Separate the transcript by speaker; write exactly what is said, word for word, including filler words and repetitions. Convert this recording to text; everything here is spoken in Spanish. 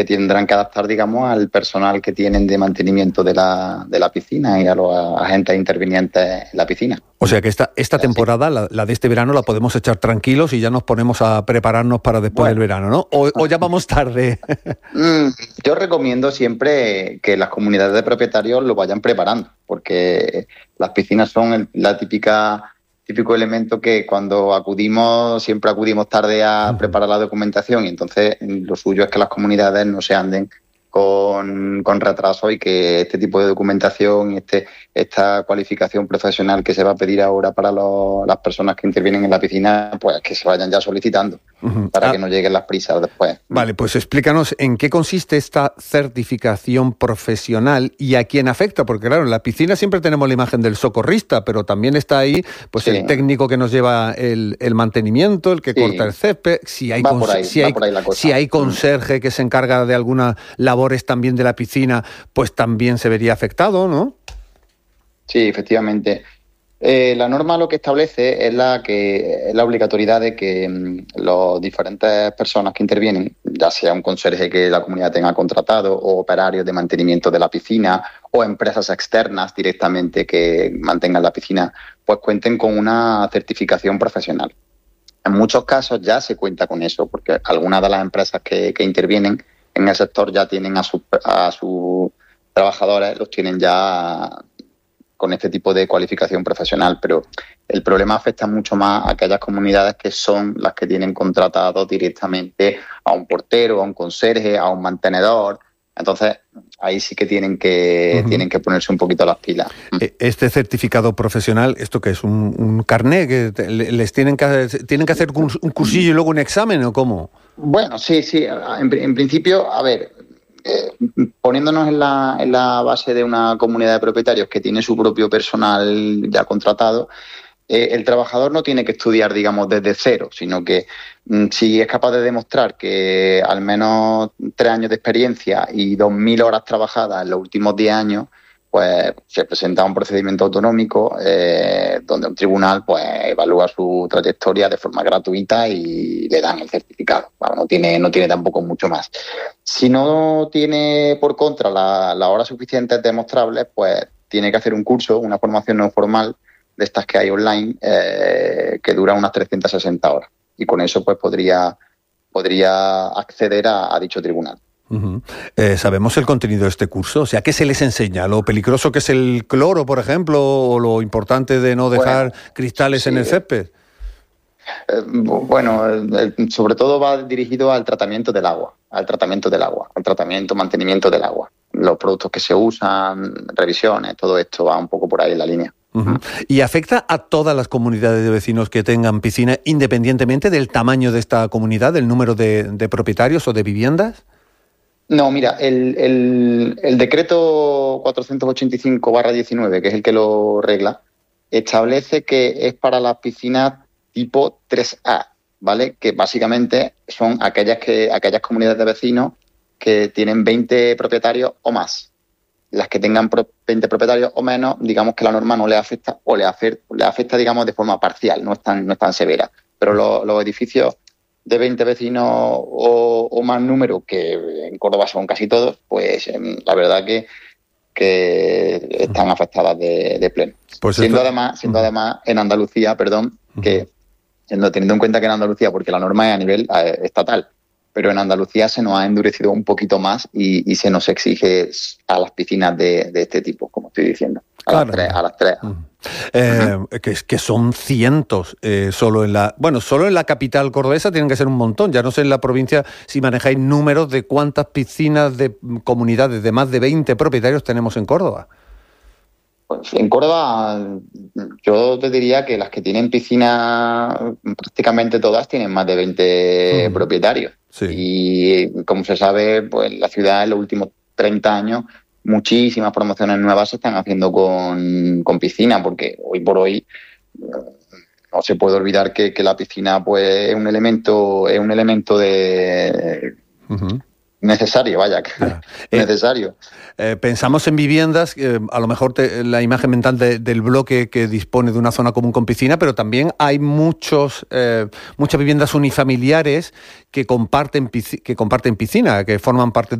Speaker 1: que tendrán que adaptar, digamos, al personal que tienen de mantenimiento de la, de la piscina y a los agentes intervinientes en la piscina.
Speaker 2: O sea que esta, esta temporada, la, la de este verano, la podemos echar tranquilos y ya nos ponemos a prepararnos para después bueno. del verano, ¿no? O, o ya vamos tarde.
Speaker 1: Yo recomiendo siempre que las comunidades de propietarios lo vayan preparando, porque las piscinas son el, la típica... típico elemento que cuando acudimos, siempre acudimos tarde a preparar la documentación y entonces lo suyo es que las comunidades no se anden con, con retraso y que este tipo de documentación y este, esta cualificación profesional que se va a pedir ahora para los, las personas que intervienen en la piscina, pues que se vayan ya solicitando uh-huh. para ah. que no lleguen las prisas después.
Speaker 2: Vale, pues explícanos en qué consiste esta certificación profesional y a quién afecta, porque claro, en la piscina siempre tenemos la imagen del socorrista, pero también está ahí pues sí. el técnico que nos lleva el, el mantenimiento, el que sí. corta el césped, si hay, cons-
Speaker 1: ahí,
Speaker 2: si, hay si hay conserje que se encarga de alguna labor también de la piscina, pues también se vería afectado, ¿no?
Speaker 1: Sí, efectivamente. Eh, la norma lo que establece es la que es la obligatoriedad de que mmm, las diferentes personas que intervienen, ya sea un conserje que la comunidad tenga contratado o operarios de mantenimiento de la piscina o empresas externas directamente que mantengan la piscina, pues cuenten con una certificación profesional. En muchos casos ya se cuenta con eso, porque algunas de las empresas que, que intervienen en el sector ya tienen a sus a sus trabajadores, los tienen ya con este tipo de cualificación profesional, pero el problema afecta mucho más a aquellas comunidades que son las que tienen contratado directamente a un portero, a un conserje, a un mantenedor. Entonces, ahí sí que tienen que uh-huh. tienen que ponerse un poquito las pilas.
Speaker 2: Este certificado profesional, ¿esto qué es? ¿Un, un carné que te, les tienen que tienen que hacer un, un cursillo y luego un examen o cómo?
Speaker 1: Bueno, sí, sí. En, en principio, a ver, eh, poniéndonos en la, en la base de una comunidad de propietarios que tiene su propio personal ya contratado, eh, el trabajador no tiene que estudiar, digamos, desde cero, sino que mm, si es capaz de demostrar que al menos tres años de experiencia y dos mil horas trabajadas en los últimos diez años, pues se presenta un procedimiento autonómico eh, donde un tribunal pues evalúa su trayectoria de forma gratuita y le dan el certificado. Bueno, no tiene no tiene tampoco mucho más. Si no tiene por contra las la horas suficientes demostrables, pues tiene que hacer un curso, una formación no formal de estas que hay online eh, que dura unas trescientas sesenta horas y con eso pues podría podría acceder a, a dicho tribunal.
Speaker 2: Uh-huh. Eh, ¿Sabemos el contenido de este curso? O sea, ¿qué se les enseña? ¿Lo peligroso que es el cloro, por ejemplo, o lo importante de no dejar bueno, cristales sí. en el césped?
Speaker 1: Eh, bueno, el, el, sobre todo va dirigido al tratamiento del agua, al tratamiento del agua, al tratamiento, mantenimiento del agua. Los productos que se usan, revisiones, todo esto va un poco por ahí en la línea.
Speaker 2: Uh-huh. ¿Y afecta a todas las comunidades de vecinos que tengan piscina, independientemente del tamaño de esta comunidad, del número de, de propietarios o de viviendas?
Speaker 1: No, mira, el, el, el decreto cuatrocientos ochenta y cinco barra diecinueve, que es el que lo regla, establece que es para las piscinas tipo tres A, ¿vale? Que básicamente son aquellas que aquellas comunidades de vecinos que tienen veinte propietarios o más. Las que tengan veinte propietarios o menos, digamos que la norma no le afecta o le afecta, le afecta digamos, de forma parcial, no es tan, no es tan severa. Pero lo, los edificios de veinte vecinos o, o más número, que en Córdoba son casi todos, pues la verdad que, que están afectadas de, de pleno. Pues siendo esto... además, siendo uh-huh. además en Andalucía, perdón, uh-huh. que teniendo en cuenta que en Andalucía, porque la norma es a nivel eh, estatal, pero en Andalucía se nos ha endurecido un poquito más y, y se nos exige a las piscinas de, de este tipo, como estoy diciendo, a claro. las tres. A las tres.
Speaker 2: Uh-huh. Eh, uh-huh. que, que son cientos eh, solo en la bueno solo en la capital cordobesa tienen que ser un montón. Ya no sé en la provincia si manejáis números de cuántas piscinas de comunidades de más de veinte propietarios tenemos en Córdoba.
Speaker 1: Pues en Córdoba yo te diría que las que tienen piscina prácticamente todas tienen más de veinte uh-huh. propietarios. Sí. Y como se sabe, pues la ciudad en los últimos treinta años muchísimas promociones nuevas se están haciendo con, con piscina, porque hoy por hoy no se puede olvidar que, que la piscina pues es un elemento es un elemento de uh-huh. necesario, vaya, yeah. necesario.
Speaker 2: Eh, eh, pensamos en viviendas, eh, a lo mejor te, la imagen mental de, del bloque que dispone de una zona común con piscina, pero también hay muchos, eh, muchas viviendas unifamiliares que comparten, que comparten piscina, que forman parte